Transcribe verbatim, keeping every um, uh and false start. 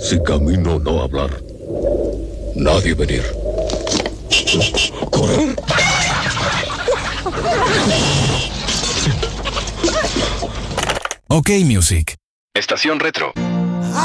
Si camino no hablar, nadie venir. Correr. Ok Music. Estación Retro.